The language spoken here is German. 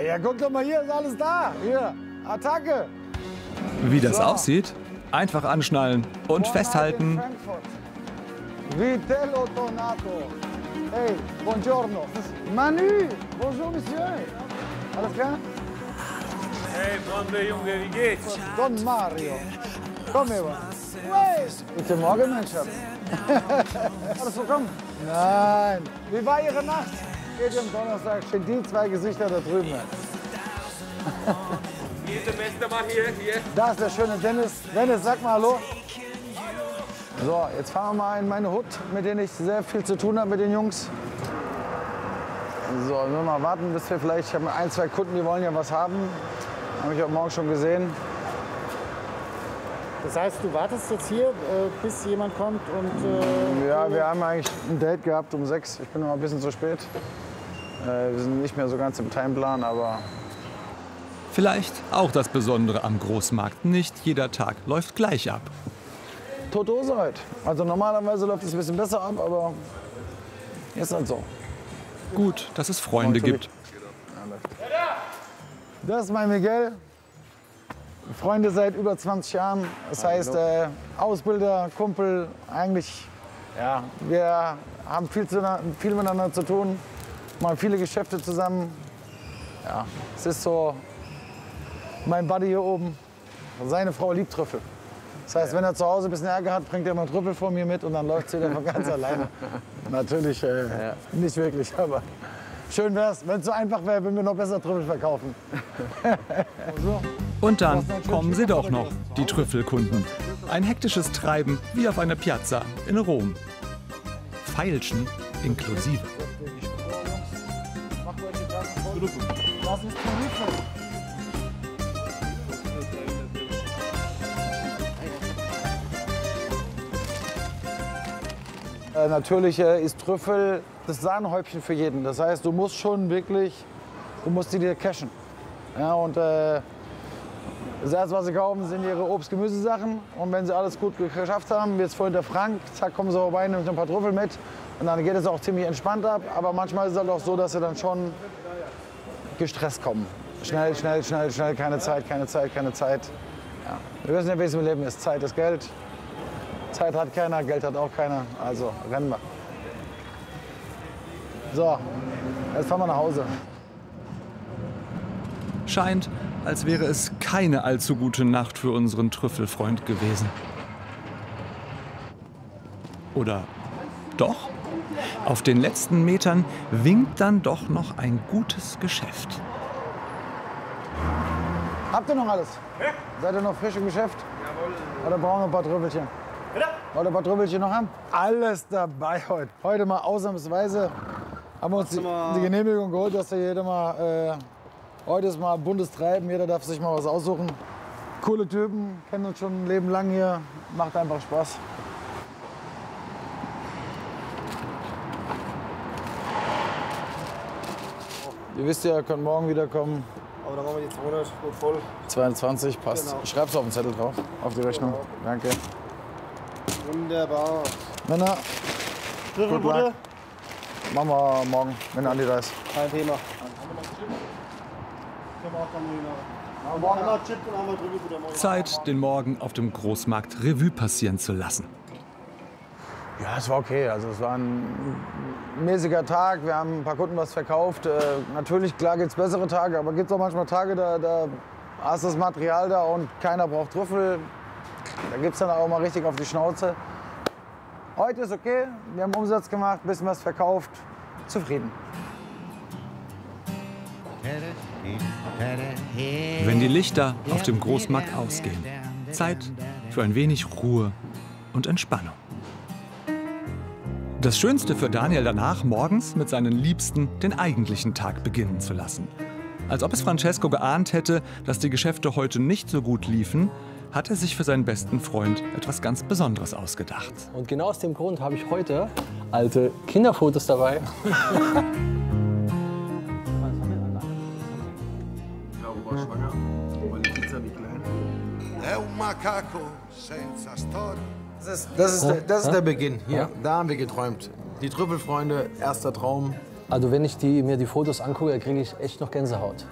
Ja, guck doch mal, hier ist alles da. Hier, Attacke. Wie das aussieht? Einfach anschnallen und festhalten. Vitello Tonato. Hey, buongiorno. Manu, bonjour, Monsieur. Alles klar? Hey, Freunde, Junge, wie geht's? Don Mario. Komm über. Guten Morgen, mein Schatz. Alles willkommen? Nein. Wie war Ihre Nacht? Geht am Donnerstag. Steht die zwei Gesichter da drüben. Hier ist der beste Mann hier. Da ist der schöne Dennis. Dennis, sag mal Hallo. So, jetzt fahren wir mal in meine Hut, mit denen ich sehr viel zu tun habe mit den Jungs. So, nur mal warten, bis wir vielleicht, ich habe ein, zwei Kunden, die wollen ja was haben. Habe ich heute Morgen schon gesehen. Das heißt, du wartest jetzt hier, bis jemand kommt und... Ja, wir haben eigentlich ein Date gehabt um 6. Ich bin noch ein bisschen zu spät. Wir sind nicht mehr so ganz im Timeplan, aber... Vielleicht auch das Besondere am Großmarkt. Nicht jeder Tag läuft gleich ab. Tote Hose halt. Also normalerweise läuft es ein bisschen besser ab, aber jetzt halt so. Gut, dass es Freunde gibt. Das ist mein Miguel. Freunde seit über 20 Jahren. Das heißt, Ausbilder, Kumpel, eigentlich, ja, wir haben viel miteinander zu tun, machen viele Geschäfte zusammen. Ja, es ist so mein Buddy hier oben. Seine Frau liebt Trüffel. Das heißt, wenn er zu Hause ein bisschen Ärger hat, bringt er mal Trüffel von mir mit und dann läuft sie wieder von ganz alleine. Natürlich nicht wirklich, aber schön wäre es, wenn es so einfach wäre, wenn wir noch besser Trüffel verkaufen. So. Und dann kommen sie doch noch, die Trüffelkunden. Ein hektisches Treiben wie auf einer Piazza in Rom. Feilschen inklusive. Das ist Trüffel. Natürlich ist Trüffel das Sahnehäubchen für jeden. Das heißt, du musst schon wirklich, du musst sie dir cashen. Ja, und das erste, was sie kaufen, sind ihre Obst-Gemüsesachen. Und wenn sie alles gut geschafft haben, wie jetzt vorhin der Frank, zack, kommen sie vorbei, nehmen ein paar Trüffel mit. Und dann geht es auch ziemlich entspannt ab. Aber manchmal ist es halt auch so, dass sie dann schon gestresst kommen. Schnell, schnell, schnell, schnell, keine Zeit, keine Zeit, keine Zeit. Ja. Wir wissen ja, wie es im Leben ist. Zeit ist Geld. Zeit hat keiner, Geld hat auch keiner. Also rennen wir. So, jetzt fahren wir nach Hause. Scheint, als wäre es keine allzu gute Nacht für unseren Trüffelfreund gewesen. Oder doch? Auf den letzten Metern winkt dann doch noch ein gutes Geschäft. Habt ihr noch alles? Ja. Seid ihr noch frisch im Geschäft? Jawohl. Oder brauchen wir ein paar Trüffelchen? Bitte? Wollt ihr ein paar Trüffelchen noch haben? Alles dabei heute. Heute mal ausnahmsweise haben wir uns die Genehmigung geholt, dass wir jeder mal, heute ist mal buntes Treiben, jeder darf sich mal was aussuchen. Coole Typen, kennen uns schon ein Leben lang hier, macht einfach Spaß. Ihr wisst ja, ihr könnt morgen wieder kommen. Aber dann machen wir die 200 gut voll. 22, passt. Genau. Ich schreib's auf den Zettel drauf, auf die Rechnung. Genau. Danke. Wunderbar. Männer, Trüffel luck. Machen wir morgen, wenn Andi da ist. Kein Thema. Zeit, den Morgen auf dem Großmarkt Revue passieren zu lassen. Ja, es war okay. Also es war ein mäßiger Tag. Wir haben ein paar Kunden was verkauft. Natürlich, klar gibt es bessere Tage, aber gibt es auch manchmal Tage, da hast du das Material da und keiner braucht Trüffel. Da gibt es dann auch mal richtig auf die Schnauze. Heute ist okay. Wir haben Umsatz gemacht, ein bisschen was verkauft. Zufrieden. Wenn die Lichter auf dem Großmarkt ausgehen, Zeit für ein wenig Ruhe und Entspannung. Das Schönste für Daniel danach, morgens mit seinen Liebsten den eigentlichen Tag beginnen zu lassen. Als ob es Francesco geahnt hätte, dass die Geschäfte heute nicht so gut liefen, hat er sich für seinen besten Freund etwas ganz Besonderes ausgedacht. Und genau aus dem Grund habe ich heute alte Kinderfotos dabei. Ich glaube, du warst schwanger, weil die Pizza wie klein. È un macaco senza storia. Das ist der Beginn. Hier, da haben wir geträumt. Die Trüffelfreunde, erster Traum. Also wenn ich mir die Fotos angucke, kriege ich echt noch Gänsehaut.